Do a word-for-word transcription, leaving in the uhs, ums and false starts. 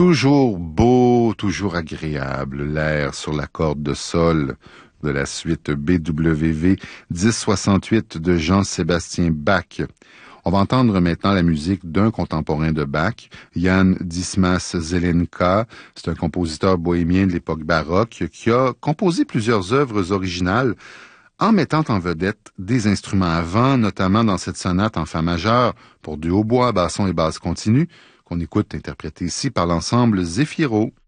Toujours beau, toujours agréable, l'air sur la corde de sol de la suite B W V dix soixante-huit de Jean-Sébastien Bach. On va entendre maintenant la musique d'un contemporain de Bach, Jan Dismas Zelenka. C'est un compositeur bohémien de l'époque baroque qui a composé plusieurs œuvres originales en mettant en vedette des instruments à vent, notamment dans cette sonate en fa majeur pour du hautbois, basson et basse continue, qu'on écoute interprétée ici par l'ensemble Zéphiro.